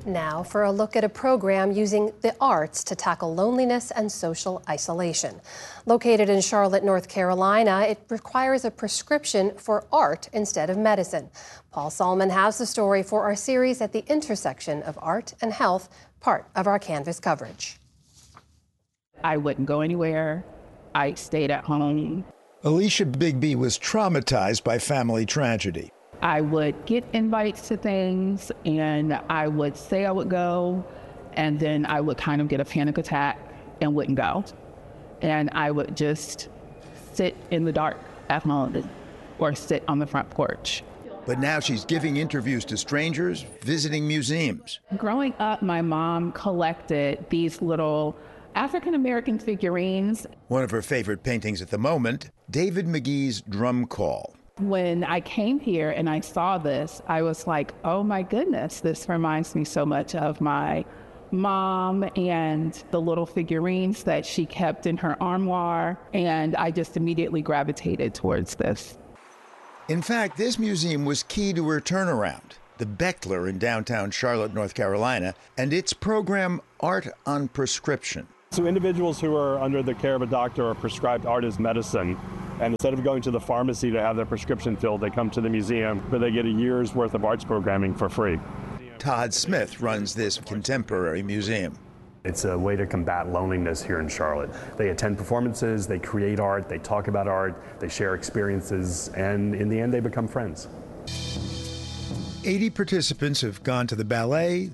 Now for a look at a program using the arts to tackle loneliness and social isolation. Located in Charlotte, North Carolina, it requires a prescription for art instead of medicine. Paul Salmon has the story for our series at the intersection of art and health, part of our Canvas coverage. I wouldn't go anywhere. I stayed at home. Alicia Bigby was traumatized by family tragedy. I would get invites to things and I would say I would go, and then I would kind of get a panic attack and wouldn't go. And I would just sit in the dark at home or sit on the front porch. But now she's giving interviews to strangers, visiting museums. Growing up, my mom collected these little African-American figurines. One of her favorite paintings at the moment, David McGee's Drum Call. When I came here and I saw this, I was like, oh my goodness, this reminds me so much of my mom and the little figurines that she kept in her armoire. And I just immediately gravitated towards this. In fact, this museum was key to her turnaround. The Beckler in downtown Charlotte, North Carolina, and its program, Art on Prescription. So individuals who are under the care of a doctor are prescribed art as medicine. And instead of going to the pharmacy to have their prescription filled, they come to the museum where they get a year's worth of arts programming for free. Todd Smith runs this contemporary museum. It's a way to combat loneliness here in Charlotte. They attend performances, they create art, they talk about art, they share experiences, and in the end, they become friends. 80 participants have gone to the ballet,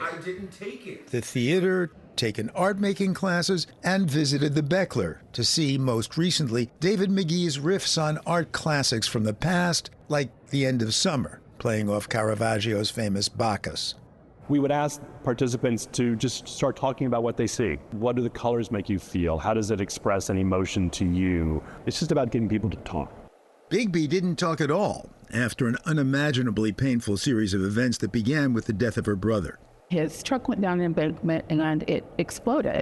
the theater, taken art-making classes, and visited the Beckler to see, most recently, David McGee's riffs on art classics from the past, like The End of Summer, playing off Caravaggio's famous Bacchus. We would ask participants to just start talking about what they see. What do the colors make you feel? How does it express an emotion to you? It's just about getting people to talk. Bigby didn't talk at all after an unimaginably painful series of events that began with the death of her brother. His truck went down an embankment and it exploded.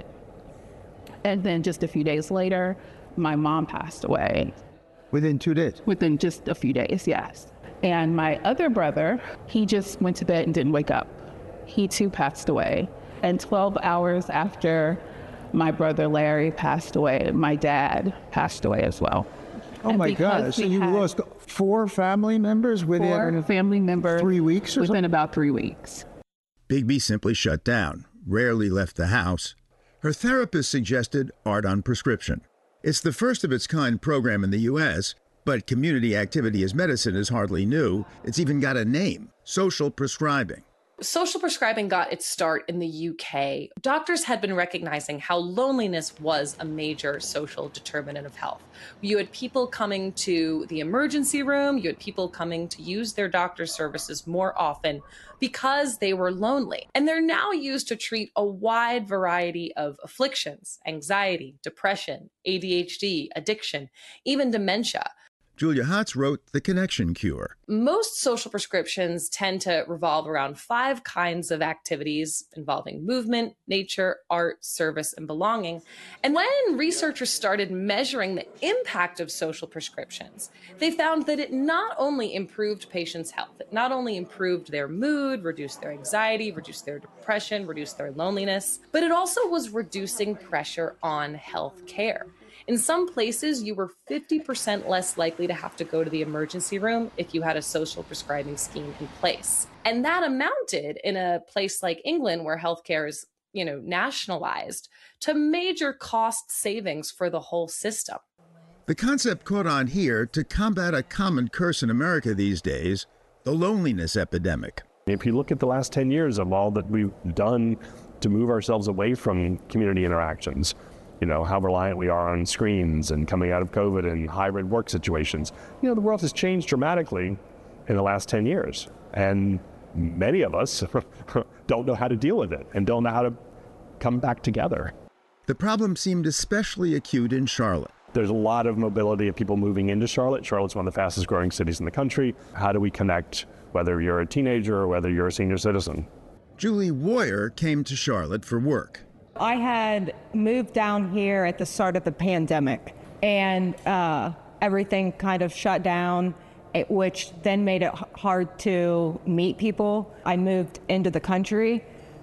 And then just a few days later, my mom passed away. Within 2 days? Within just a few days, yes. And my other brother, he just went to bed and didn't wake up. He too passed away. And 12 hours after my brother Larry passed away, my dad passed away as well. Oh my God, so you lost 4 family members within 4 family members 3 weeks or within something? about 3 weeks. Bigby simply shut down, rarely left the house. Her therapist suggested art on prescription. It's the first of its kind program in the U.S., but community activity as medicine is hardly new. It's even got a name, social prescribing. Social prescribing got its start in the UK. Doctors had been recognizing how loneliness was a major social determinant of health. You had people coming to the emergency room, you had people coming to use their doctor's services more often because they were lonely. And they're now used to treat a wide variety of afflictions: anxiety, depression, ADHD, addiction, even dementia. Julia Hotz wrote The Connection Cure. Most social prescriptions tend to revolve around 5 kinds of activities involving movement, nature, art, service, and belonging. And when researchers started measuring the impact of social prescriptions, they found that it not only improved patients' health, it not only improved their mood, reduced their anxiety, reduced their depression, reduced their loneliness, but it also was reducing pressure on health care. In some places, you were 50% less likely to have to go to the emergency room if you had a social prescribing scheme in place. And that amounted, in a place like England, where healthcare is, nationalized, to major cost savings for the whole system. The concept caught on here to combat a common curse in America these days, the loneliness epidemic. If you look at the last 10 years of all that we've done to move ourselves away from community interactions, how reliant we are on screens and coming out of COVID and hybrid work situations. The world has changed dramatically in the last 10 years. And many of us don't know how to deal with it and don't know how to come back together. The problem seemed especially acute in Charlotte. There's a lot of mobility of people moving into Charlotte. Charlotte's one of the fastest growing cities in the country. How do we connect, whether you're a teenager or whether you're a senior citizen? Julie Woyer came to Charlotte for work. I had moved down here at the start of the pandemic, and everything kind of shut down, which then made it hard to meet people. I moved into the country,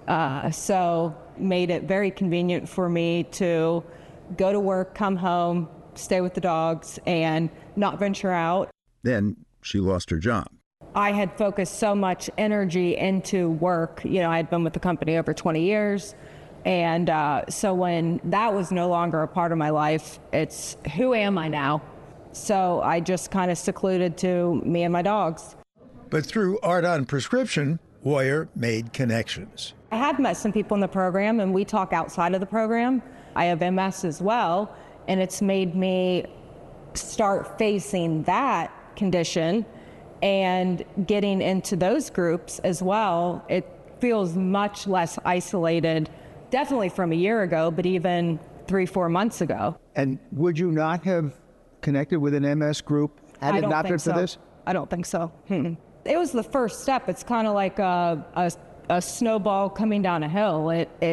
So made it very convenient for me to go to work, come home, stay with the dogs, and not venture out. Then she lost her job. I had focused so much energy into work. You know, I had been with the company over 20 years. And so when that was no longer a part of my life, it's who am I now? So I just kind of secluded to me and my dogs. But through Art on Prescription, Woyer made connections. I had met some people in the program, and we talk outside of the program. I have MS as well, and it's made me start facing that condition and getting into those groups as well. It feels much less isolated, definitely from a year ago, but even 3-4 months ago. And would you not have connected with an MS group had it not been for this? I don't think so. It was the first step. It's kind of like a snowball coming down a hill.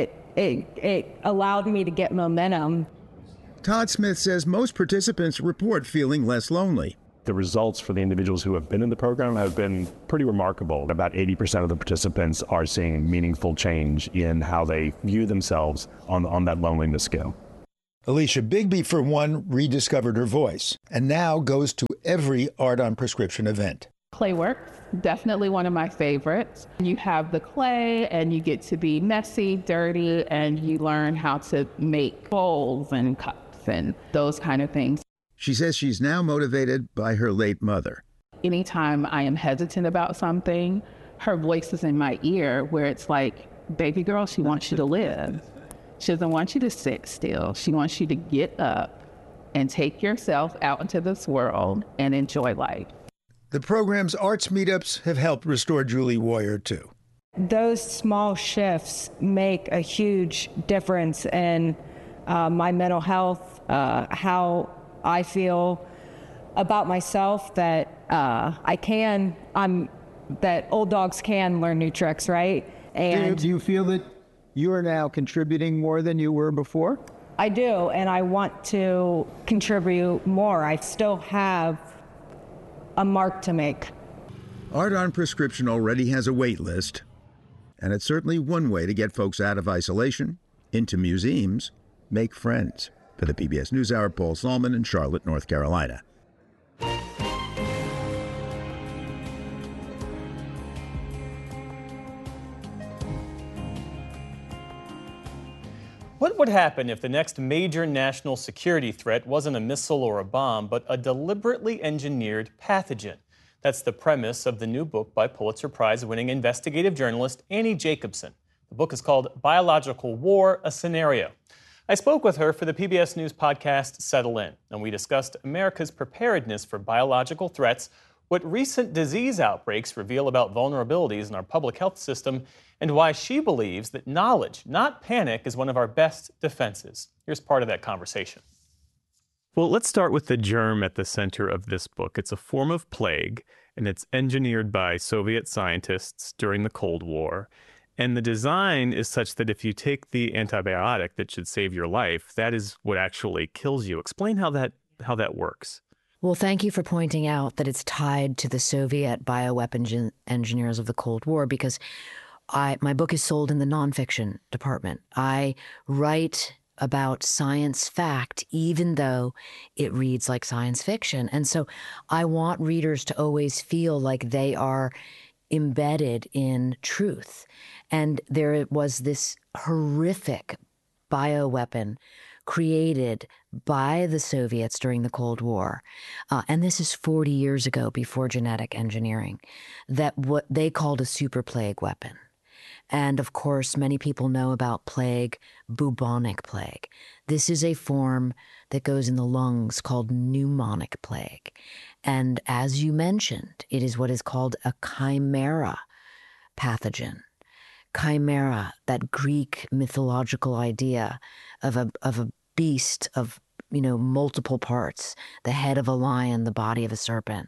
It allowed me to get momentum. Todd Smith says most participants report feeling less lonely. The results for the individuals who have been in the program have been pretty remarkable. About 80% of the participants are seeing meaningful change in how they view themselves on that loneliness scale. Alicia Bigby, for one, rediscovered her voice and now goes to every Art on Prescription event. Clay work, definitely one of my favorites. You have the clay and you get to be messy, dirty, and you learn how to make bowls and cups and those kind of things. She says she's now motivated by her late mother. Anytime I am hesitant about something, her voice is in my ear where it's like, baby girl, she wants you to live. She doesn't want you to sit still. She wants you to get up and take yourself out into this world and enjoy life. The program's arts meetups have helped restore Julie Woyer, too. Those small shifts make a huge difference in my mental health, how I feel about myself, that that old dogs can learn new tricks, right? And do you feel that you are now contributing more than you were before? I do, and I want to contribute more. I still have a mark to make. Art on Prescription already has a wait list, and it's certainly one way to get folks out of isolation, into museums, make friends. For the PBS NewsHour, Paul Salman in Charlotte, North Carolina. What would happen if the next major national security threat wasn't a missile or a bomb, but a deliberately engineered pathogen? That's the premise of the new book by Pulitzer Prize-winning investigative journalist Annie Jacobsen. The book is called Biological War, A Scenario. I spoke with her for the PBS News podcast Settle In, and we discussed America's preparedness for biological threats, what recent disease outbreaks reveal about vulnerabilities in our public health system, and why she believes that knowledge, not panic, is one of our best defenses. Here's part of that conversation. Well, let's start with the germ at the center of this book. It's a form of plague, and it's engineered by Soviet scientists during the Cold War. And the design is such that if you take the antibiotic that should save your life, that is what actually kills you. Explain how that works. Well, thank you for pointing out that it's tied to the Soviet bioweapon engineers of the Cold War, because my book is sold in the nonfiction department. I write about science fact, even though it reads like science fiction. And so I want readers to always feel like they are embedded in truth. And there was this horrific bioweapon created by the Soviets during the Cold War. And this is 40 years ago, before genetic engineering, that what they called a super plague weapon. And of course, many people know about plague, bubonic plague. This is a form that goes in the lungs called pneumonic plague. And as you mentioned, it is what is called a chimera pathogen. Chimera, that Greek mythological idea of a beast of, multiple parts, the head of a lion, the body of a serpent,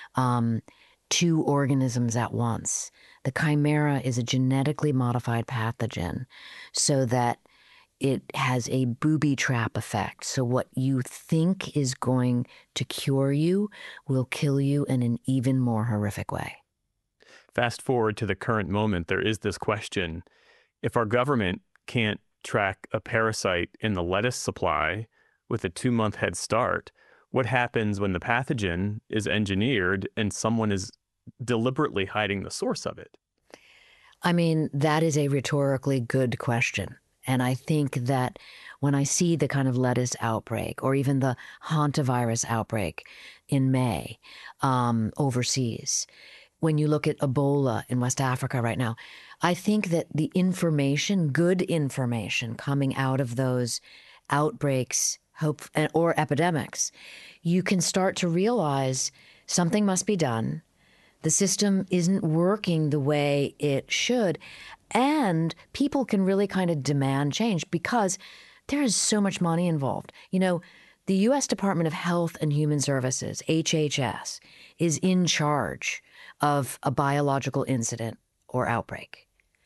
two organisms at once. The chimera is a genetically modified pathogen so that it has a booby trap effect. So what you think is going to cure you will kill you in an even more horrific way. Fast forward to the current moment, there is this question, if our government can't track a parasite in the lettuce supply with a 2-month head start, what happens when the pathogen is engineered and someone is deliberately hiding the source of it? I mean, that is a rhetorically good question. And I think that when I see the kind of lettuce outbreak or even the hantavirus outbreak in May overseas, when you look at Ebola in West Africa right now, I think that the information, good information coming out of those outbreaks or epidemics, you can start to realize something must be done. The system isn't working the way it should. And people can really kind of demand change because there is so much money involved. You know, the U.S. Department of Health and Human Services, HHS, is in charge of a biological incident or outbreak.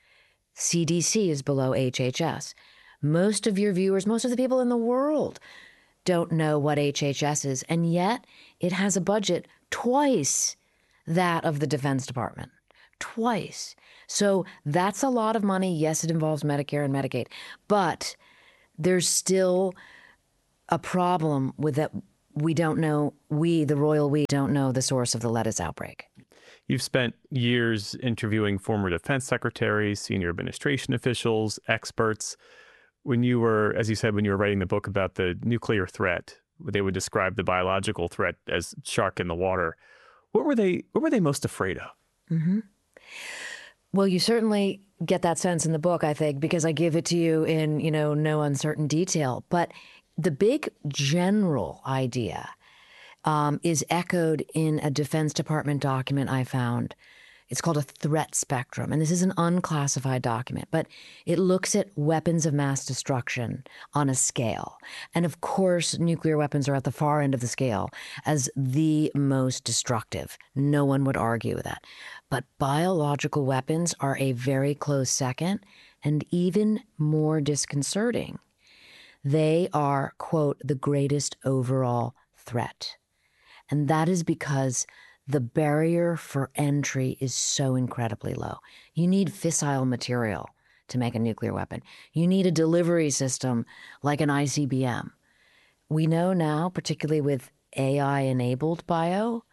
CDC is below HHS. Most of your viewers, most of the people in the world don't know what HHS is, and yet it has a budget twice that of the Defense Department. Twice. So that's a lot of money. Yes, it involves Medicare and Medicaid, but there's still a problem with that. We don't know, the royal we don't know the source of the lettuce outbreak. You've spent years interviewing former defense secretaries, senior administration officials, experts. When you were, as you said, when you were writing the book about the nuclear threat, they would describe the biological threat as shark in the water. What were they most afraid of? Mm-hmm. Well, you certainly get that sense in the book, I think, because I give it to you in, no uncertain detail. But the big general idea is echoed in a Defense Department document I found. It's called a threat spectrum, and this is an unclassified document, but it looks at weapons of mass destruction on a scale. And of course, nuclear weapons are at the far end of the scale as the most destructive. No one would argue with that. But biological weapons are a very close second and even more disconcerting. They are, quote, the greatest overall threat. And that is because the barrier for entry is so incredibly low. You need fissile material to make a nuclear weapon. You need a delivery system like an ICBM. We know now, particularly with AI-enabled bio,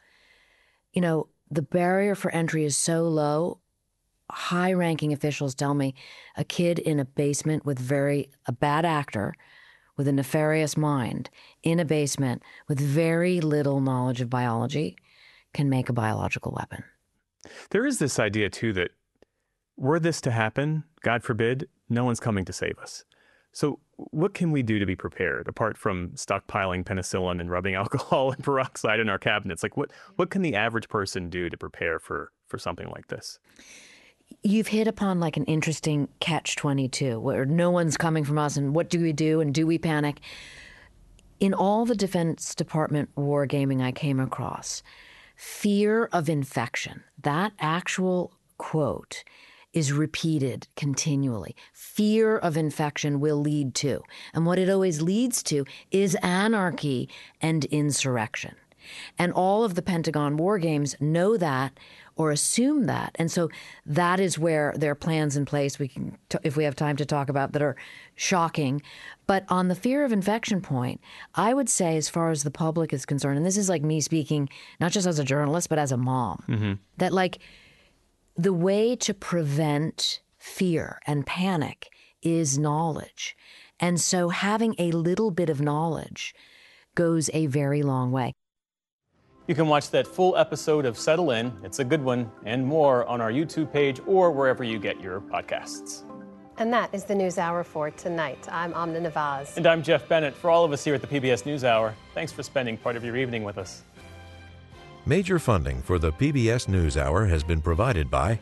the barrier for entry is so low. High-ranking officials tell me a kid in a basement with a bad actor with a nefarious mind in a basement with very little knowledge of biology can make a biological weapon. There is this idea, too, that were this to happen, God forbid, no one's coming to save us. So what can we do to be prepared, apart from stockpiling penicillin and rubbing alcohol and peroxide in our cabinets? Like, what can the average person do to prepare for something like this? You've hit upon like an interesting catch-22, where no one's coming from us, and what do we do, and do we panic? In all the Defense Department wargaming I came across, fear of infection, that actual quote is repeated continually. Fear of infection will lead to. And what it always leads to is anarchy and insurrection. And all of the Pentagon war games know that or assume that. And so that is where there are plans in place we can, if we have time to talk about, that are shocking. But on the fear of infection point, I would say, as far as the public is concerned, and this is like me speaking not just as a journalist, but as a mom, that like the way to prevent fear and panic is knowledge. And so having a little bit of knowledge goes a very long way. You can watch that full episode of Settle In, it's a good one, and more on our YouTube page or wherever you get your podcasts. And that is the NewsHour for tonight. I'm Amna Nawaz. And I'm Jeff Bennett. For all of us here at the PBS NewsHour, thanks for spending part of your evening with us. Major funding for the PBS NewsHour has been provided by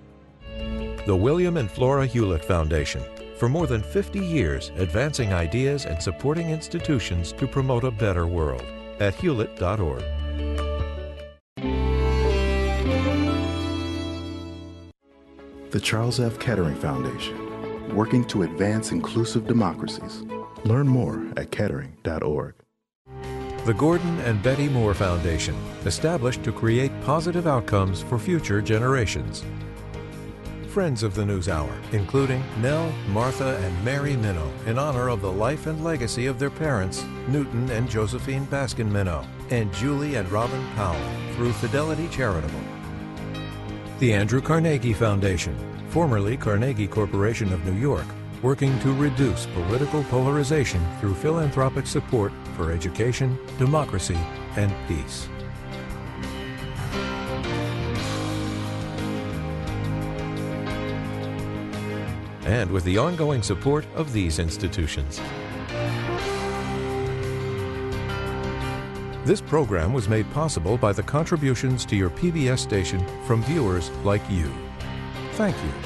the William and Flora Hewlett Foundation. For more than 50 years, advancing ideas and supporting institutions to promote a better world at hewlett.org. The Charles F. Kettering Foundation, working to advance inclusive democracies. Learn more at kettering.org. The Gordon and Betty Moore Foundation, established to create positive outcomes for future generations. friends of the NewsHour, including Nell, Martha, and Mary Minow, in honor of the life and legacy of their parents, Newton and Josephine Baskin Minow, and Julie and Robin Powell, through Fidelity Charitable. The Andrew Carnegie Foundation, formerly Carnegie Corporation of New York, working to reduce political polarization through philanthropic support for education, democracy, and peace. And with the ongoing support of these institutions. This program was made possible by the contributions to your PBS station from viewers like you. Thank you.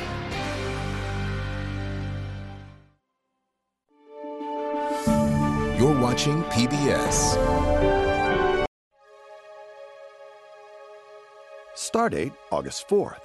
You're watching PBS. Stardate, August 4th.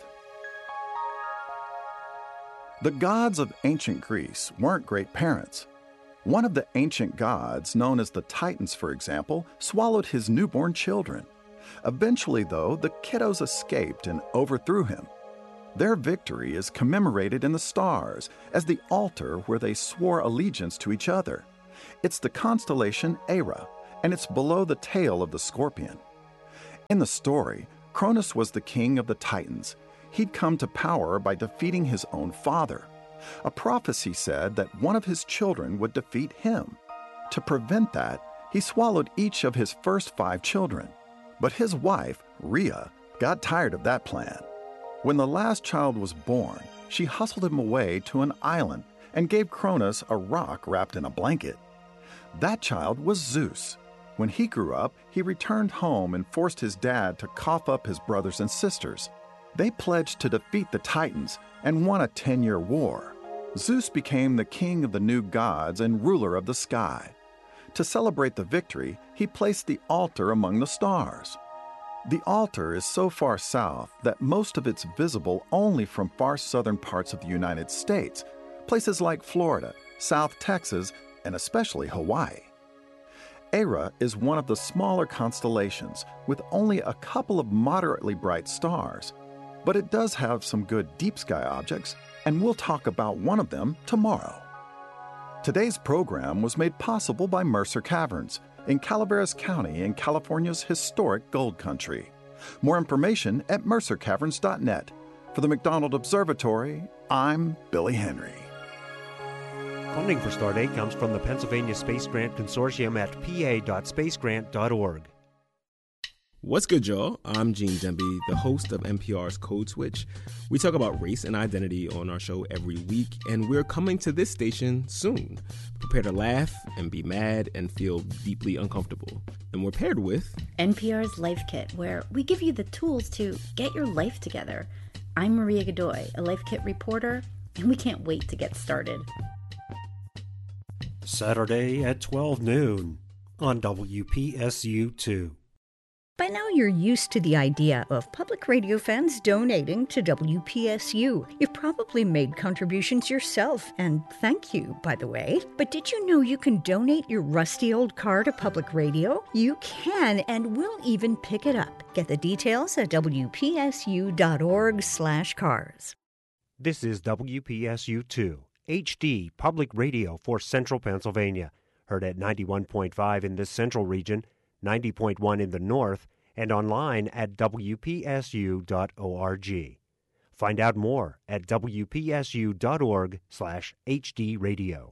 The gods of ancient Greece weren't great parents. One of the ancient gods, known as the Titans, for example, swallowed his newborn children. Eventually, though, the kiddos escaped and overthrew him. Their victory is commemorated in the stars as the altar where they swore allegiance to each other. It's the constellation Era, and it's below the tail of the scorpion. In the story, Cronus was the king of the Titans. He'd come to power by defeating his own father. A prophecy said that one of his children would defeat him. To prevent that, he swallowed each of his first 5 children. But his wife, Rhea, got tired of that plan. When the last child was born, she hustled him away to an island and gave Cronus a rock wrapped in a blanket. That child was Zeus. When he grew up, he returned home and forced his dad to cough up his brothers and sisters. They pledged to defeat the Titans and won a 10-year war. Zeus became the king of the new gods and ruler of the sky. To celebrate the victory, he placed the altar among the stars. The altar is so far south that most of it's visible only from far southern parts of the United States, places like Florida, South Texas, and especially Hawaii. Era is one of the smaller constellations with only a couple of moderately bright stars. But it does have some good deep sky objects, and we'll talk about one of them tomorrow. Today's program was made possible by Mercer Caverns in Calaveras County in California's historic Gold Country. More information at mercercaverns.net. For the McDonald Observatory, I'm Billy Henry. Funding for Stardate comes from the Pennsylvania Space Grant Consortium at pa.spacegrant.org. What's good, y'all? I'm Gene Demby, the host of NPR's Code Switch. We talk about race and identity on our show every week, and we're coming to this station soon. Prepare to laugh and be mad and feel deeply uncomfortable. And we're paired with NPR's Life Kit, where we give you the tools to get your life together. I'm Maria Godoy, a Life Kit reporter, and we can't wait to get started. Saturday at 12 noon on WPSU-2. By now you're used to the idea of public radio fans donating to WPSU. You've probably made contributions yourself, and thank you, by the way. But did you know you can donate your rusty old car to public radio? You can, and we'll even pick it up. Get the details at wpsu.org/cars. This is WPSU-2, HD Public Radio for Central Pennsylvania. Heard at 91.5 in the central region, 90.1 in the north, and online at wpsu.org. Find out more at wpsu.org/hdradio.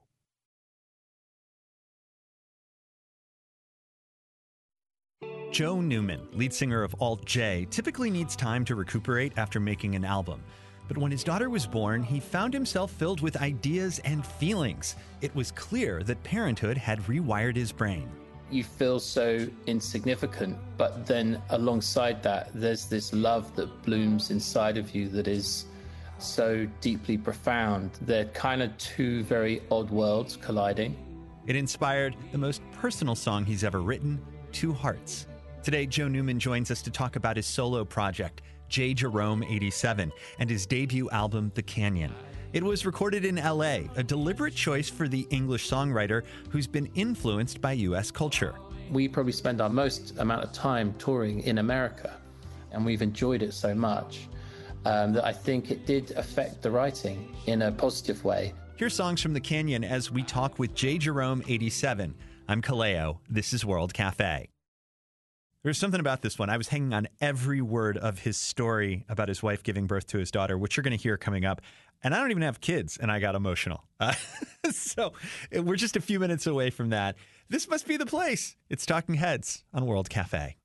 Joe Newman, lead singer of Alt J, typically needs time to recuperate after making an album. But when his daughter was born, he found himself filled with ideas and feelings. It was clear that parenthood had rewired his brain. You feel so insignificant, but then alongside that, there's this love that blooms inside of you that is so deeply profound. They're kind of two very odd worlds colliding. It inspired the most personal song he's ever written, Two Hearts. Today, Joe Newman joins us to talk about his solo project, J. Jerome 87, and his debut album, The Canyon. It was recorded in L.A., a deliberate choice for the English songwriter who's been influenced by U.S. culture. We probably spend our most amount of time touring in America, and we've enjoyed it so much. that I think it did affect the writing in a positive way. Here's songs from the Canyon as we talk with J. Jerome 87. I'm Kaleo. This is World Cafe. There's something about this one. I was hanging on every word of his story about his wife giving birth to his daughter, which you're going to hear coming up. And I don't even have kids, and I got emotional. So we're just a few minutes away from that. This must be the place. It's Talking Heads on World Cafe.